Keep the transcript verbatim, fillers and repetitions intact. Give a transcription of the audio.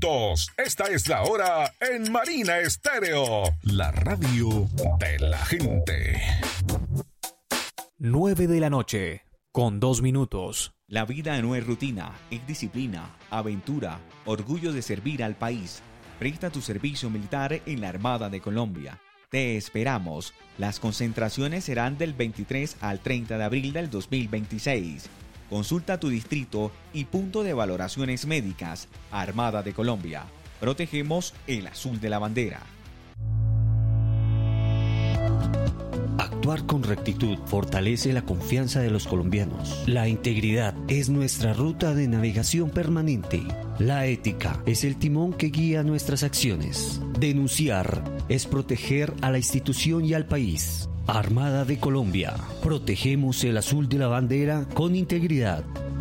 minutos. Esta es la hora en Marina Estéreo, la radio de la gente. nueve de la noche, con dos minutos. La vida no es rutina, es disciplina, aventura, orgullo de servir al país. Presta tu servicio militar en la Armada de Colombia. Te esperamos. Las concentraciones serán del veintitrés al treinta de abril del dos mil veintiséis. Consulta tu distrito y punto de valoraciones médicas. Armada de Colombia. Protegemos el azul de la bandera. Actuar con rectitud fortalece la confianza de los colombianos. La integridad es nuestra ruta de navegación permanente. La ética es el timón que guía nuestras acciones. Denunciar es proteger a la institución y al país. Armada de Colombia. Protegemos el azul de la bandera con integridad.